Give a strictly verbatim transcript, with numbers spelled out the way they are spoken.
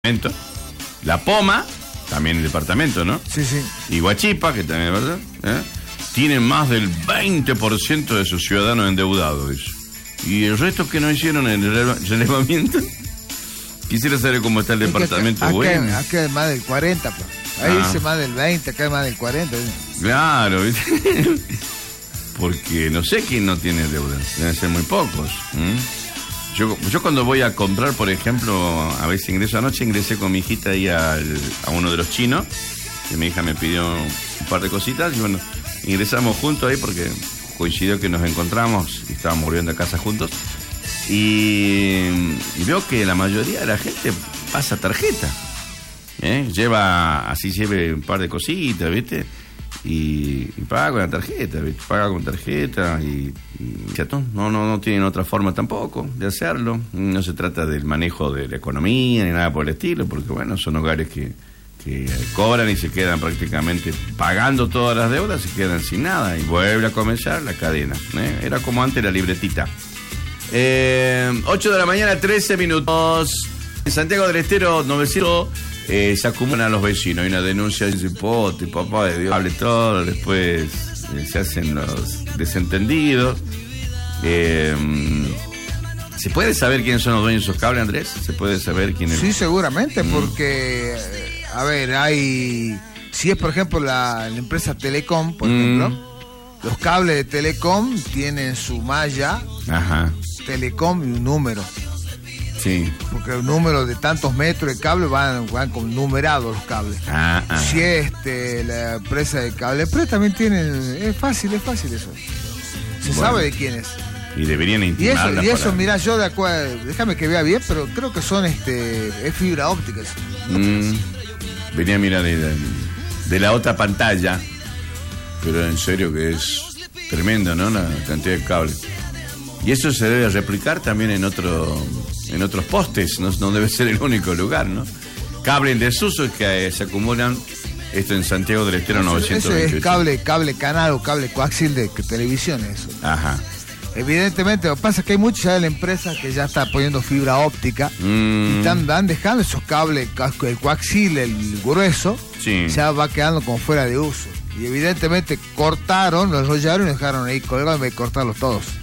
La Poma, también el departamento, ¿no? Sí, sí. Y Huachipa, que también es verdad, ¿eh? Tienen más del veinte por ciento de sus ciudadanos endeudados. Eso. Y el resto que no hicieron el relevamiento, quisiera saber cómo está el departamento. Acá, bueno. acá, acá es más del cuarenta, pues. Ahí ah. dice más del veinte, acá es más del cuarenta. Claro, porque no sé quién no tiene deuda, deben ser muy pocos. ¿Mm? Yo, yo cuando voy a comprar, por ejemplo, a veces ingreso anoche, ingresé con mi hijita ahí al, a uno de los chinos, que mi hija me pidió un par de cositas, y bueno, ingresamos juntos ahí porque coincidió que nos encontramos y estábamos volviendo a casa juntos, y, y veo que la mayoría de la gente pasa tarjeta, ¿eh? Lleva, así lleve un par de cositas, ¿viste? Y, y paga con la tarjeta, ¿viste? Paga con tarjeta y, y chatón. No, no, no tienen otra forma tampoco de hacerlo. No se trata del manejo de la economía ni nada por el estilo, porque bueno, son hogares que, que cobran y se quedan prácticamente pagando todas las deudas, se quedan sin nada y vuelve a comenzar la cadena, ¿eh? Era como antes la libretita. Eh, ocho de la mañana, trece minutos. En Santiago del Estero, novecientos. Eh, se acumulan a los vecinos, hay una denuncia, dice, pote, papá de Dios, hable todo, después eh, se hacen los desentendidos. Eh, ¿Se puede saber quiénes son los dueños de esos cables, Andrés? ¿Se puede saber quién es? Sí, seguramente, mm. porque, a ver, hay, si es por ejemplo la, la empresa Telecom, por mm. ejemplo, los cables de Telecom tienen su malla, ajá, Telecom y un número. Sí. Porque el número de tantos metros de cable van, van como numerados los cables. Ah, ah. Si este, la empresa de cable, pero también tienen, es fácil, es fácil eso. Se bueno, sabe de quién es. Y deberían intimarla. Y eso, y eso para... mirá, yo de acuerdo, déjame que vea bien, pero creo que son este, es fibra óptica. Mm, venía a mirar de, de, de la otra pantalla, pero en serio que es tremendo, ¿no? La cantidad de cables. Y eso se debe replicar también en otro, en otros postes, no, no debe ser el único lugar, ¿no? Cable en desuso que eh, se acumulan, esto en Santiago del Estero novecientos veintiocho. Eso es cable, cable canal o cable coaxial de que televisión, eso. Ajá. Evidentemente, lo que pasa es que hay muchas de la empresa que ya está poniendo fibra óptica mm. y están, van dejando esos cables, el coaxial, el grueso, sí, ya va quedando como fuera de uso. Y evidentemente cortaron, los enrollaron y dejaron ahí colgados en vez de cortarlos todos.